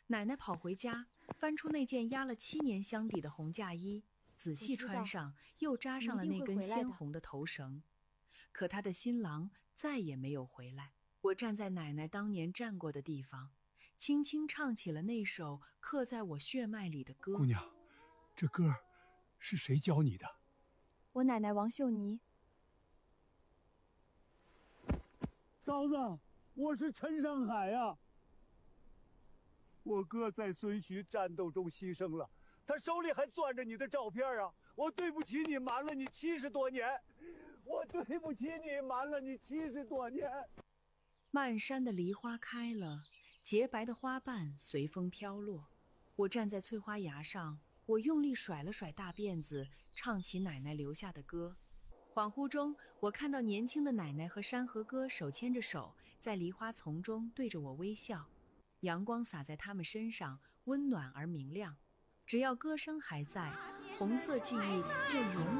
奶奶跑回家，翻出那件压了7年箱底的红嫁衣，仔细穿上，又扎上了那根鲜红的头绳。可她的新郎再也没有回来。我站在奶奶当年站过的地方，轻轻唱起了那首刻在我血脉里的歌。 姑娘，这歌是谁教你的？ 我奶奶王秀妮。 嫂子，我是陈上海呀。我哥在孙徐战斗中牺牲了，他手里还攥着你的照片啊！我对不起你，瞒了你70多年，我对不起你，瞒了你70多年。 漫山的梨花开了，洁白的花瓣随风飘落。我站在翠花崖上，我用力甩了甩大辫子，唱起奶奶留下的歌。恍惚中，我看到年轻的奶奶和山河哥手牵着手，在梨花丛中对着我微笑。阳光洒在他们身上，温暖而明亮。只要歌声还在，红色记忆就永远